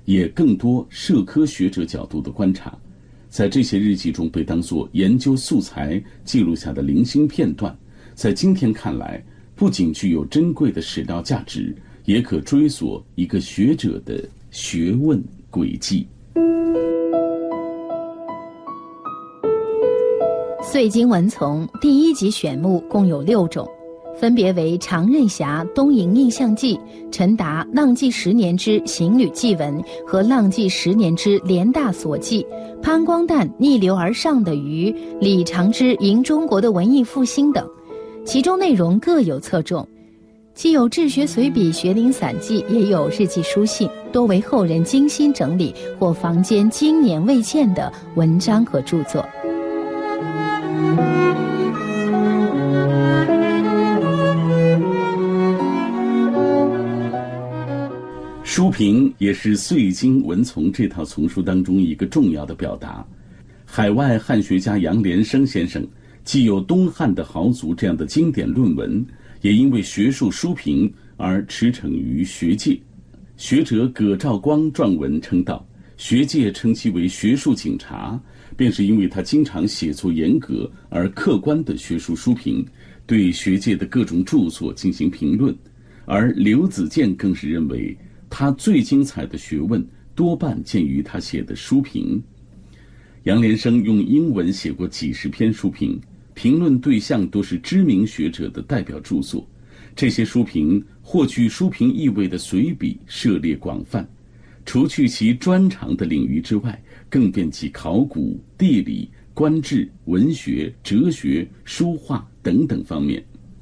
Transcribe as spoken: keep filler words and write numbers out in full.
也更多社科学者角度的观察，在这些日记中被当作研究素材记录下的零星片段，在今天看来，不仅具有珍贵的史料价值，也可追索一个学者的学问轨迹。 岁经文丛第一集选目共有六种，分别为常任侠东瀛印象记、陈达浪迹十年之行旅记文和浪迹十年之联大所记、潘光旦逆流而上的鱼、李长之迎中国的文艺复兴等，其中内容各有侧重，既有治学随笔、学林散记，也有日记书信，多为后人精心整理或坊间经年未见的文章和著作。 书评也是岁经文丛这套丛书当中一个重要的表达。海外汉学家杨连生先生既有东汉的豪族这样的经典论文，也因为学术书评而驰骋于学界。学者葛兆光撰文称道，学界称其为学术警察，便是因为他经常写作严格而客观的学术书评，对学界的各种著作进行评论。而刘子健更是认为，他最精彩的学问多半见于他写的书评。杨连生用英文写过几十篇书评，评论对象都是知名学者的代表著作。这些书评或具书评意味的随笔涉猎广泛，除去其专长的领域之外，更遍及考古、地理、官制、文学、哲学、书画等等方面。